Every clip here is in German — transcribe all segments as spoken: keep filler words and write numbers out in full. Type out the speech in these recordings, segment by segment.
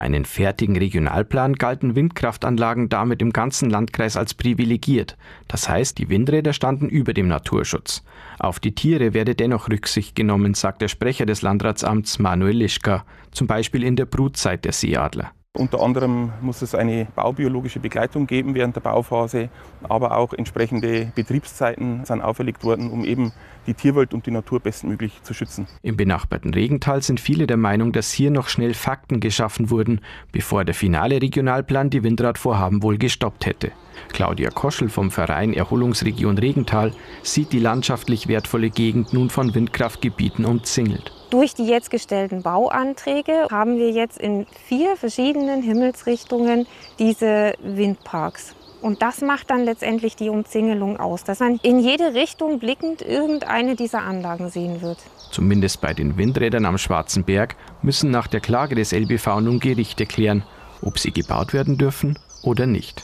Einen fertigen Regionalplan galten Windkraftanlagen damit im ganzen Landkreis als privilegiert. Das heißt, die Windräder standen über dem Naturschutz. Auf die Tiere werde dennoch Rücksicht genommen, sagt der Sprecher des Landratsamts Manuel Lischka, zum Beispiel in der Brutzeit der Seeadler. Unter anderem muss es eine baubiologische Begleitung geben während der Bauphase, aber auch entsprechende Betriebszeiten sind auferlegt worden, um eben die Tierwelt und die Natur bestmöglich zu schützen. Im benachbarten Regental sind viele der Meinung, dass hier noch schnell Fakten geschaffen wurden, bevor der finale Regionalplan die Windradvorhaben wohl gestoppt hätte. Claudia Koschel vom Verein Erholungsregion Regental sieht die landschaftlich wertvolle Gegend nun von Windkraftgebieten umzingelt. Durch die jetzt gestellten Bauanträge haben wir jetzt in vier verschiedenen Himmelsrichtungen diese Windparks. Und das macht dann letztendlich die Umzingelung aus, dass man in jede Richtung blickend irgendeine dieser Anlagen sehen wird. Zumindest bei den Windrädern am Schwarzen Berg müssen nach der Klage des L B V nun Gerichte klären, ob sie gebaut werden dürfen oder nicht.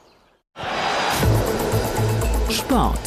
Sport.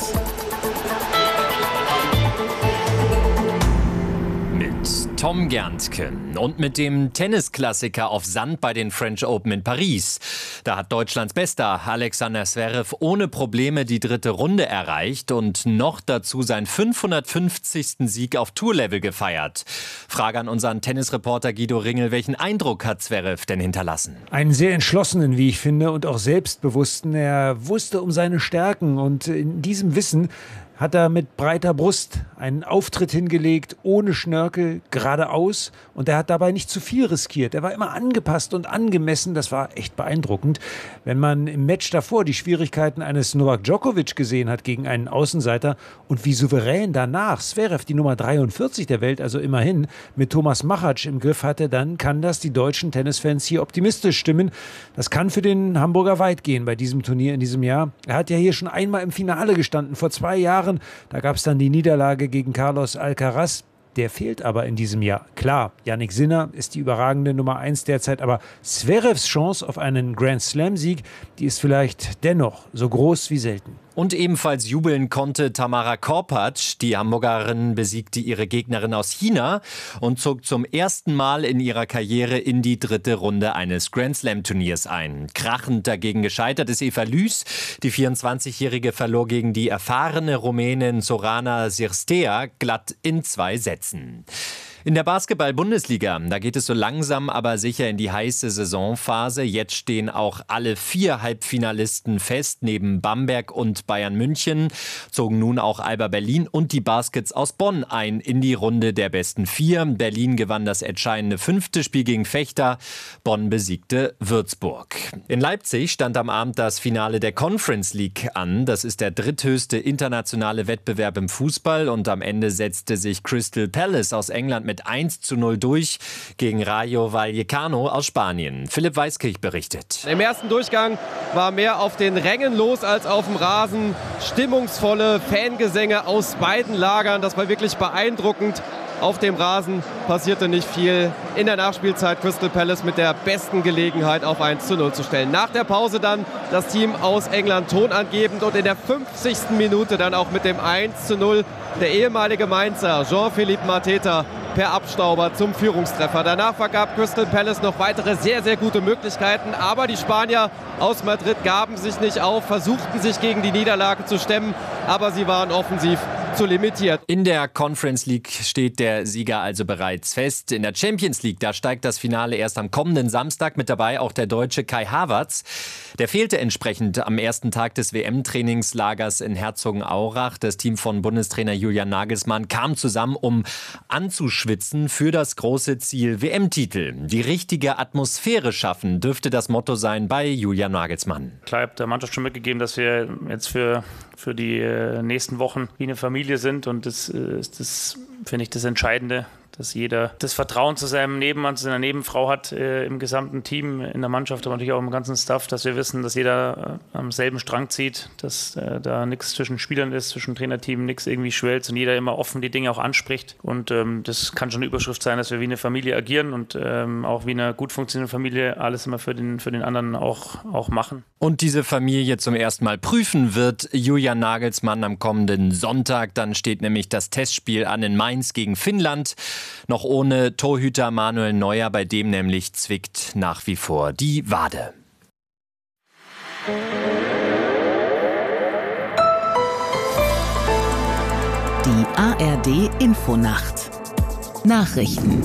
Tom Gerntke und mit dem Tennisklassiker auf Sand bei den French Open in Paris. Da hat Deutschlands Bester Alexander Zverev ohne Probleme die dritte Runde erreicht und noch dazu seinen fünfhundertfünfzigsten Sieg auf Tourlevel gefeiert. Frage an unseren Tennisreporter Guido Ringel, welchen Eindruck hat Zverev denn hinterlassen? Einen sehr entschlossenen, wie ich finde, und auch selbstbewussten. Er wusste um seine Stärken und in diesem Wissen hat er mit breiter Brust einen Auftritt hingelegt, ohne Schnörkel, geradeaus. Und er hat dabei nicht zu viel riskiert. Er war immer angepasst und angemessen. Das war echt beeindruckend. Wenn man im Match davor die Schwierigkeiten eines Novak Djokovic gesehen hat gegen einen Außenseiter und wie souverän danach Zverev, die Nummer dreiundvierzig der Welt, also immerhin, mit Thomas Machac im Griff hatte, dann kann das die deutschen Tennisfans hier optimistisch stimmen. Das kann für den Hamburger weit gehen bei diesem Turnier in diesem Jahr. Er hat ja hier schon einmal im Finale gestanden, vor zwei Jahren. Da gab es dann die Niederlage gegen Carlos Alcaraz. Der fehlt aber in diesem Jahr. Klar, Jannik Sinner ist die überragende Nummer eins derzeit, aber Zverevs Chance auf einen Grand-Slam-Sieg, die ist vielleicht dennoch so groß wie selten. Und ebenfalls jubeln konnte Tamara Korpatsch. Die Hamburgerin besiegte ihre Gegnerin aus China und zog zum ersten Mal in ihrer Karriere in die dritte Runde eines Grand-Slam-Turniers ein. Krachend dagegen gescheitert ist Eva Lüß. Die vierundzwanzigjährige verlor gegen die erfahrene Rumänin Zorana Cirstea glatt in zwei Sätzen. In der Basketball-Bundesliga, da geht es so langsam, aber sicher in die heiße Saisonphase. Jetzt stehen auch alle vier Halbfinalisten fest. Neben Bamberg und Bayern München zogen nun auch Alba Berlin und die Baskets aus Bonn ein in die Runde der besten vier. Berlin gewann das entscheidende fünfte Spiel gegen Vechta. Bonn besiegte Würzburg. In Leipzig stand am Abend das Finale der Conference League an. Das ist der dritthöchste internationale Wettbewerb im Fußball. Und am Ende setzte sich Crystal Palace aus England mit mit eins zu null durch gegen Rayo Vallecano aus Spanien. Philipp Weiskirch berichtet. Im ersten Durchgang war mehr auf den Rängen los als auf dem Rasen. Stimmungsvolle Fangesänge aus beiden Lagern. Das war wirklich beeindruckend. Auf dem Rasen passierte nicht viel. In der Nachspielzeit Crystal Palace mit der besten Gelegenheit auf eins zu null zu stellen. Nach der Pause dann das Team aus England tonangebend und in der fünfzigsten Minute dann auch mit dem eins zu null der ehemalige Mainzer Jean-Philippe Mateta per Abstauber zum Führungstreffer. Danach vergab Crystal Palace noch weitere sehr, sehr gute Möglichkeiten. Aber die Spanier aus Madrid gaben sich nicht auf, versuchten sich gegen die Niederlage zu stemmen. Aber sie waren offensiv zu limitiert. In der Conference League steht der Sieger also bereits fest. In der Champions League, da steigt das Finale erst am kommenden Samstag. Mit dabei auch der Deutsche Kai Havertz. Der fehlte entsprechend am ersten Tag des W M-Trainingslagers in Herzogenaurach. Das Team von Bundestrainer Julian Nagelsmann kam zusammen, um anzuschwitzen für das große Ziel W M-Titel. Die richtige Atmosphäre schaffen dürfte das Motto sein bei Julian Nagelsmann. Klar, ich habe der Mannschaft schon mitgegeben, dass wir jetzt für, für die nächsten Wochen wie eine Familie sind und das ist, das finde ich, das Entscheidende, dass jeder das Vertrauen zu seinem Nebenmann, zu seiner Nebenfrau hat äh, im gesamten Team, in der Mannschaft, aber natürlich auch im ganzen Staff, dass wir wissen, dass jeder äh, am selben Strang zieht, dass äh, da nichts zwischen Spielern ist, zwischen Trainerteam, nichts irgendwie schwelzt und jeder immer offen die Dinge auch anspricht. Und ähm, das kann schon eine Überschrift sein, dass wir wie eine Familie agieren und ähm, auch wie eine gut funktionierende Familie alles immer für den, für den anderen auch, auch machen. Und diese Familie zum ersten Mal prüfen wird Julian Nagelsmann am kommenden Sonntag. Dann steht nämlich das Testspiel an in Mainz gegen Finnland. Noch ohne Torhüter Manuel Neuer, bei dem nämlich zwickt nach wie vor die Wade. Die A R D-Infonacht. Nachrichten.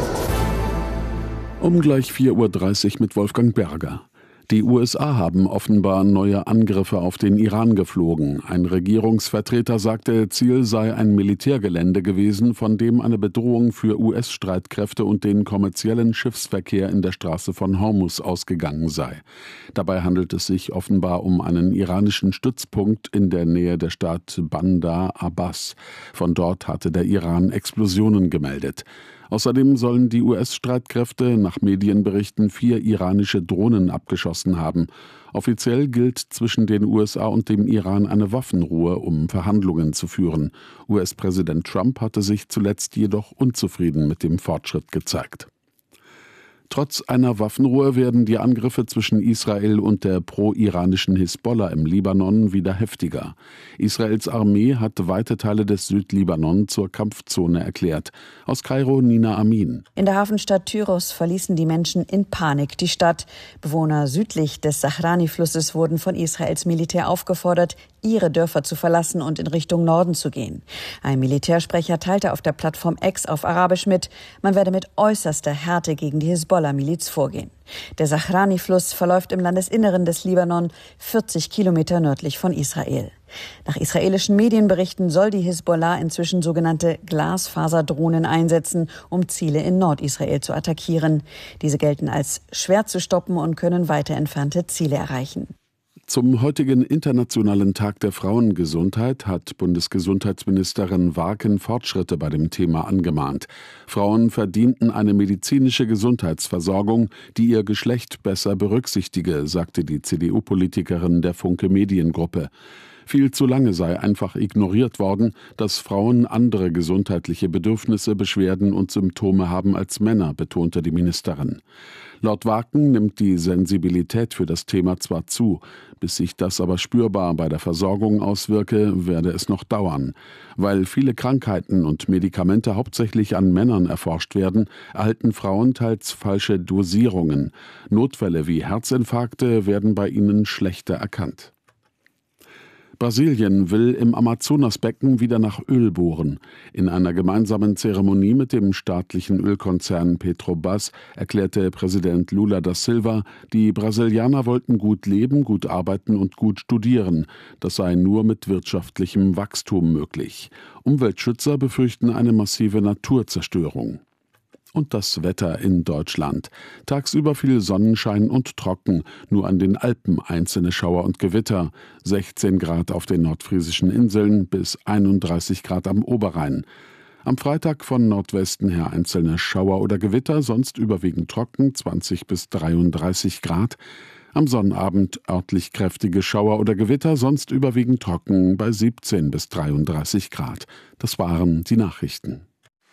Um gleich vier Uhr dreißig mit Wolfgang Berger. Die U S A haben offenbar neue Angriffe auf den Iran geflogen. Ein Regierungsvertreter sagte, Ziel sei ein Militärgelände gewesen, von dem eine Bedrohung für U S-Streitkräfte und den kommerziellen Schiffsverkehr in der Straße von Hormuz ausgegangen sei. Dabei handelt es sich offenbar um einen iranischen Stützpunkt in der Nähe der Stadt Bandar Abbas. Von dort hatte der Iran Explosionen gemeldet. Außerdem sollen die U S-Streitkräfte nach Medienberichten vier iranische Drohnen abgeschossen haben. Offiziell gilt zwischen den U S A und dem Iran eine Waffenruhe, um Verhandlungen zu führen. U S-Präsident Trump hatte sich zuletzt jedoch unzufrieden mit dem Fortschritt gezeigt. Trotz einer Waffenruhe werden die Angriffe zwischen Israel und der pro-iranischen Hisbollah im Libanon wieder heftiger. Israels Armee hat weite Teile des Südlibanon zur Kampfzone erklärt. Aus Kairo Nina Amin. In der Hafenstadt Tyros verließen die Menschen in Panik die Stadt. Bewohner südlich des Sahrani-Flusses wurden von Israels Militär aufgefordert, ihre Dörfer zu verlassen und in Richtung Norden zu gehen. Ein Militärsprecher teilte auf der Plattform X auf Arabisch mit, man werde mit äußerster Härte gegen die Hisbollah-Miliz vorgehen. Der Sahrani-Fluss verläuft im Landesinneren des Libanon, vierzig Kilometer nördlich von Israel. Nach israelischen Medienberichten soll die Hisbollah inzwischen sogenannte Glasfaserdrohnen einsetzen, um Ziele in Nordisrael zu attackieren. Diese gelten als schwer zu stoppen und können weiter entfernte Ziele erreichen. Zum heutigen Internationalen Tag der Frauengesundheit hat Bundesgesundheitsministerin Warken Fortschritte bei dem Thema angemahnt. Frauen verdienten eine medizinische Gesundheitsversorgung, die ihr Geschlecht besser berücksichtige, sagte die C D U-Politikerin der Funke Mediengruppe. Viel zu lange sei einfach ignoriert worden, dass Frauen andere gesundheitliche Bedürfnisse, Beschwerden und Symptome haben als Männer, betonte die Ministerin. Laut Warken nimmt die Sensibilität für das Thema zwar zu, bis sich das aber spürbar bei der Versorgung auswirke, werde es noch dauern. Weil viele Krankheiten und Medikamente hauptsächlich an Männern erforscht werden, erhalten Frauen teils falsche Dosierungen. Notfälle wie Herzinfarkte werden bei ihnen schlechter erkannt. Brasilien will im Amazonasbecken wieder nach Öl bohren. In einer gemeinsamen Zeremonie mit dem staatlichen Ölkonzern Petrobras erklärte Präsident Lula da Silva, die Brasilianer wollten gut leben, gut arbeiten und gut studieren. Das sei nur mit wirtschaftlichem Wachstum möglich. Umweltschützer befürchten eine massive Naturzerstörung. Und das Wetter in Deutschland. Tagsüber viel Sonnenschein und trocken, nur an den Alpen einzelne Schauer und Gewitter. sechzehn Grad auf den nordfriesischen Inseln bis einunddreißig Grad am Oberrhein. Am Freitag von Nordwesten her einzelne Schauer oder Gewitter, sonst überwiegend trocken, zwanzig bis dreiunddreißig Grad. Am Sonnabend örtlich kräftige Schauer oder Gewitter, sonst überwiegend trocken bei siebzehn bis dreiunddreißig Grad. Das waren die Nachrichten.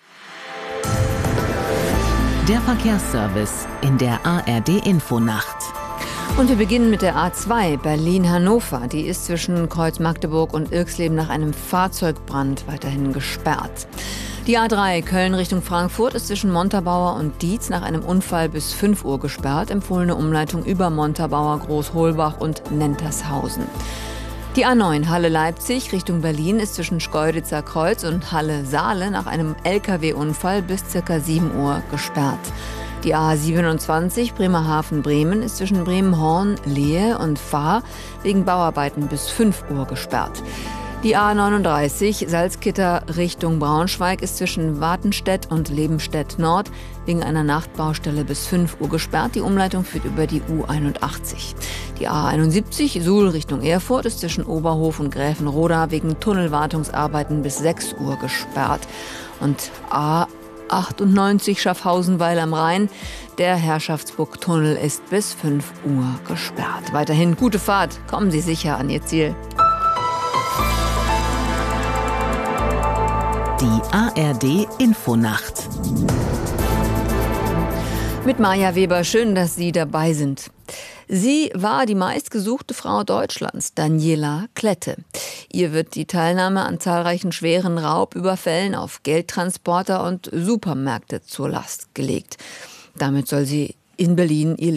Der Verkehrsservice in der A R D-Infonacht. Und wir beginnen mit der A zwei Berlin-Hannover. Die ist zwischen Kreuz Magdeburg und Irxleben nach einem Fahrzeugbrand weiterhin gesperrt. Die A drei Köln Richtung Frankfurt ist zwischen Montabaur und Dietz nach einem Unfall bis fünf Uhr gesperrt. Empfohlene Umleitung über Montabaur, Großholbach und Nentershausen. Die A neun Halle-Leipzig Richtung Berlin ist zwischen Schkeuditzer Kreuz und Halle-Saale nach einem L K W-Unfall bis ca. sieben Uhr gesperrt. Die A siebenundzwanzig Bremerhaven-Bremen ist zwischen Bremen-Horn, Lehe und Fahr wegen Bauarbeiten bis fünf Uhr gesperrt. Die A neununddreißig Salzgitter Richtung Braunschweig ist zwischen Wartenstedt und Lebenstedt Nord wegen einer Nachtbaustelle bis fünf Uhr gesperrt. Die Umleitung führt über die U einundachtzig. Die A einundsiebzig Suhl Richtung Erfurt ist zwischen Oberhof und Gräfenroda wegen Tunnelwartungsarbeiten bis sechs Uhr gesperrt. Und A achtundneunzig Schaffhausen-Weil am Rhein, der Herrschaftsburg-Tunnel ist bis fünf Uhr gesperrt. Weiterhin gute Fahrt, kommen Sie sicher an Ihr Ziel. Die A R D-Infonacht. Mit Maja Weber, schön, dass Sie dabei sind. Sie war die meistgesuchte Frau Deutschlands, Daniela Klette. Ihr wird die Teilnahme an zahlreichen schweren Raubüberfällen auf Geldtransporter und Supermärkte zur Last gelegt. Damit soll sie in Berlin ihr